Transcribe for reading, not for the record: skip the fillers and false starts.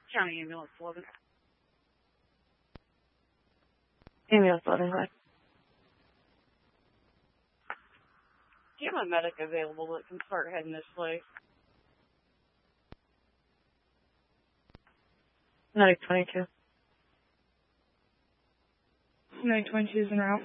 County Ambulance 11. Ambulance 11, what? Do you have a medic available that can start heading this way? Medic 22. Medic 22 is en route.